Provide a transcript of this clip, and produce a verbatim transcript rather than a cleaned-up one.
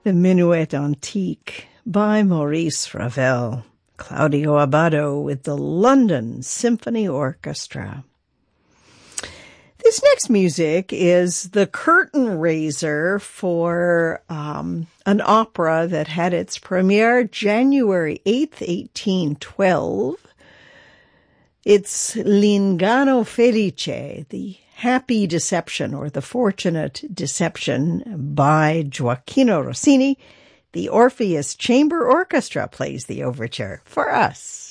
The Minuet Antique by Maurice Ravel. Claudio Abbado with the London Symphony Orchestra. This next music is the curtain raiser for um, an opera that had its premiere January eighth, eighteen twelve. It's L'Inganno Felice, the Happy Deception or the Fortunate Deception by Gioacchino Rossini. The Orpheus Chamber Orchestra plays the overture for us.